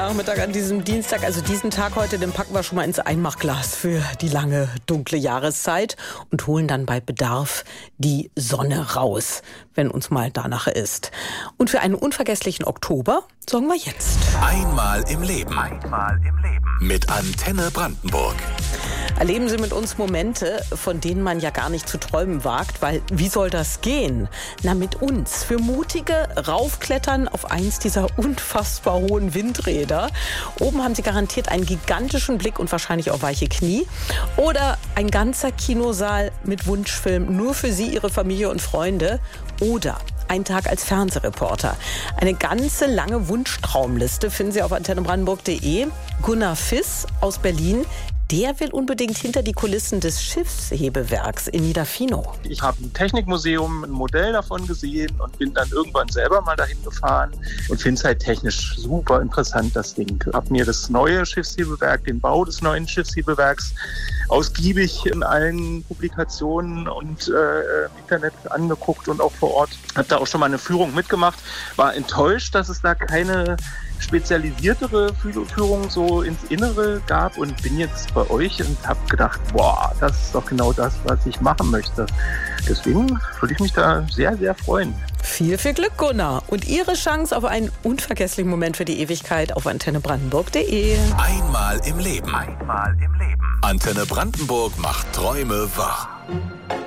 Nachmittag an diesem Dienstag, also diesen Tag heute, den packen wir schon mal ins Einmachglas für die lange, dunkle Jahreszeit und holen dann bei Bedarf die Sonne raus, wenn uns mal danach ist. Und für einen unvergesslichen Oktober sorgen wir jetzt. Einmal im Leben. Einmal im Leben. Mit Antenne Brandenburg. Erleben Sie mit uns Momente, von denen man ja gar nicht zu träumen wagt, weil wie soll das gehen? Na, mit uns. Für mutige Raufklettern auf eins dieser unfassbar hohen Windräder. Oben haben Sie garantiert einen gigantischen Blick und wahrscheinlich auch weiche Knie. Oder ein ganzer Kinosaal mit Wunschfilm nur für Sie, Ihre Familie und Freunde. Oder ein Tag als Fernsehreporter. Eine ganze lange Wunschtraumliste finden Sie auf antennebrandenburg.de. Gunnar Fiss aus Berlin, der will unbedingt hinter die Kulissen des Schiffshebewerks in Niederfinow. Ich habe im Technikmuseum ein Modell davon gesehen und bin dann irgendwann selber mal dahin gefahren und finde es halt technisch super interessant, das Ding. Ich habe mir das neue Schiffshebewerk, den Bau des neuen Schiffshebewerks ausgiebig in allen Publikationen und im Internet angeguckt und auch vor Ort. Habe da auch schon mal eine Führung mitgemacht. War enttäuscht, dass es da keine spezialisiertere Führung so ins Innere gab und bin jetzt bei euch und habe gedacht, boah, das ist doch genau das, was ich machen möchte. Deswegen würde ich mich da sehr, sehr freuen. Viel, viel Glück, Gunnar. Und Ihre Chance auf einen unvergesslichen Moment für die Ewigkeit auf antennebrandenburg.de. Einmal im Leben. Einmal im Leben. Antenne Brandenburg macht Träume wahr.